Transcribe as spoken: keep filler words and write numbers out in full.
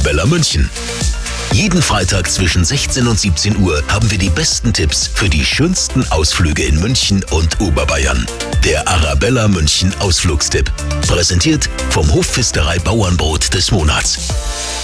Arabella München. Jeden Freitag zwischen sechzehn und siebzehn Uhr haben wir die besten Tipps für die schönsten Ausflüge in München und Oberbayern. Der Arabella München Ausflugstipp. Präsentiert vom Hofpfisterei Bauernbrot des Monats.